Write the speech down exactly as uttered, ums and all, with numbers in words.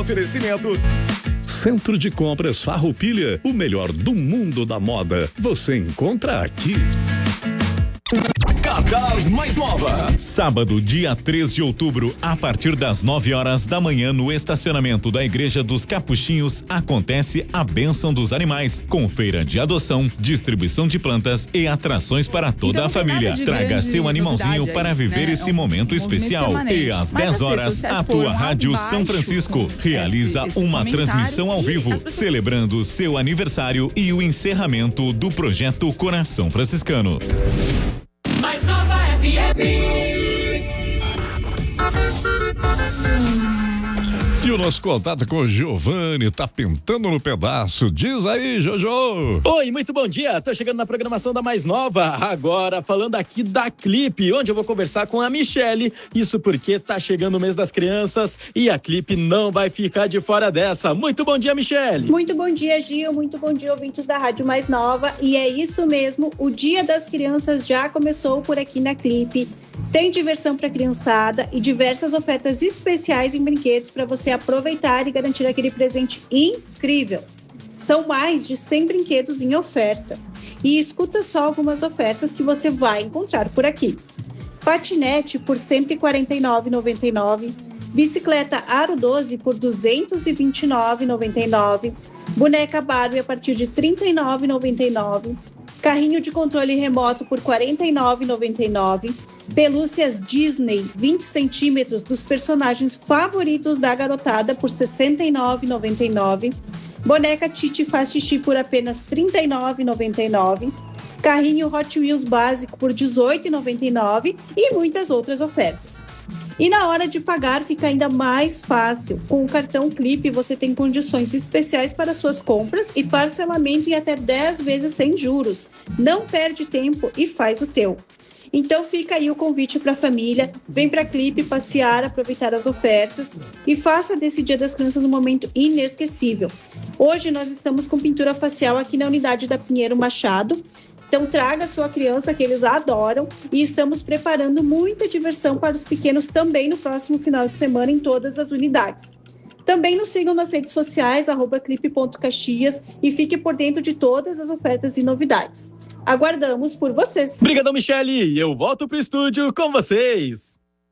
Oferecimento Centro de Compras Farroupilha, o melhor do mundo da moda. Você encontra aqui. Cartaz Mais Nova. Sábado, dia três de outubro, a partir das nove horas da manhã, no estacionamento da Igreja dos Capuchinhos, acontece a Bênção dos Animais, com feira de adoção, distribuição de plantas e atrações para toda então, a família. Traga seu animalzinho aí, para viver né? esse é um, momento um especial. E às dez horas, a tua Rádio São Francisco realiza esse, esse uma transmissão ao vivo, pessoas... celebrando seu aniversário e o encerramento do projeto Coração Franciscano. Mais Nova F M. E o nosso contato com o Giovanni tá pintando no pedaço. Diz aí, Jojo. Oi, muito bom dia. Tô chegando na programação da Mais Nova. Agora falando aqui da Clipe, onde eu vou conversar com a Michele. Isso porque tá chegando o mês das crianças e a Clipe não vai ficar de fora dessa. Muito bom dia, Michele. Muito bom dia, Gil. Muito bom dia, ouvintes da Rádio Mais Nova. E é isso mesmo, o Dia das Crianças já começou por aqui na Clipe. Tem diversão para a criançada e diversas ofertas especiais em brinquedos para você aproveitar e garantir aquele presente incrível. São mais de cem brinquedos em oferta. E escuta só algumas ofertas que você vai encontrar por aqui. Patinete por cento e quarenta e nove reais e noventa e nove centavos. Bicicleta Aro doze por duzentos e vinte e nove reais e noventa e nove centavos. Boneca Barbie a partir de trinta e nove reais e noventa e nove centavos. Carrinho de controle remoto por quarenta e nove reais e noventa e nove centavos. Pelúcias Disney vinte centímetros dos personagens favoritos da garotada por sessenta e nove reais e noventa e nove centavos. Boneca Titi Faz Xixi por apenas trinta e nove reais e noventa e nove centavos. Carrinho Hot Wheels básico por dezoito reais e noventa e nove centavos e muitas outras ofertas. E na hora de pagar fica ainda mais fácil. Com o cartão Clipe você tem condições especiais para suas compras e parcelamento em até dez vezes sem juros. Não perde tempo e faz o teu. Então fica aí o convite para a família, vem para a Clipe passear, aproveitar as ofertas e faça desse Dia das Crianças um momento inesquecível. Hoje nós estamos com pintura facial aqui na unidade da Pinheiro Machado, então traga a sua criança que eles adoram e estamos preparando muita diversão para os pequenos também no próximo final de semana em todas as unidades. Também nos sigam nas redes sociais, arroba clipe ponto caxias e fique por dentro de todas as ofertas e novidades. Aguardamos por vocês. Obrigadão, Michele. Eu volto pro estúdio com vocês.